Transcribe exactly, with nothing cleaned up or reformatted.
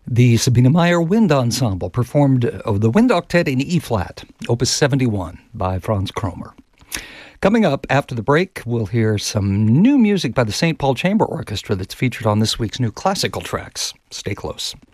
The Sabine Meyer Wind Ensemble performed oh, the Wind Octet in E-flat, Opus seventy-one by Franz Kromer. Coming up after the break, we'll hear some new music by the Saint Paul Chamber Orchestra that's featured on this week's new classical tracks. Stay close.